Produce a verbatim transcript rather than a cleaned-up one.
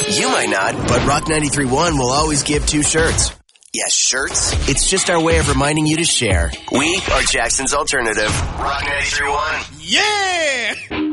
You might not, but Rock ninety-three point one will always give two shirts. Yes, shirts. It's just our way of reminding you to share. We are Jackson's alternative. Rock ninety-three point one. Yeah!